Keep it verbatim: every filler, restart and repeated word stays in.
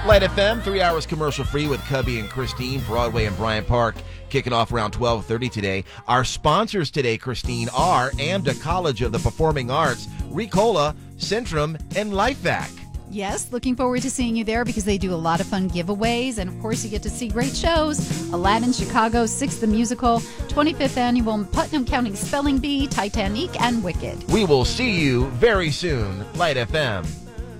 Light F M, three hours commercial-free with Cubby and Christine, Broadway and Bryant Park, kicking off around twelve thirty today. Our sponsors today, Christine, are AMDA College of the Performing Arts, Ricola, Centrum, and LifeVac. Yes, looking forward to seeing you there because they do a lot of fun giveaways. And, of course, you get to see great shows. Aladdin, Chicago, Six the Musical, twenty-fifth Annual Putnam County Spelling Bee, Titanic, and Wicked. We will see you very soon. Light F M.